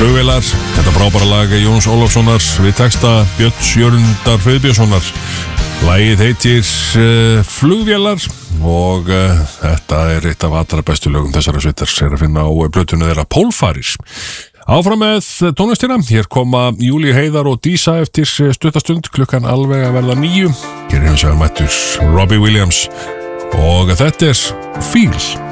Flugvélar, þetta frábæra lag Jóns Ólafssonar við texta Björns Jörundar Friðbjörnssonar. Lagið heitir Flugvélar og þetta er eitt af allra bestu lögum þessara sveitar að finna á plötunni þeirra Pólfaris. Áfram með tónlistina, hér koma Júlíu Heiðar og Dísa eftir stuttastund, klukkan alveg að verða 9. Hér er hins vegar mættur Robbie Williams og þetta er Feel.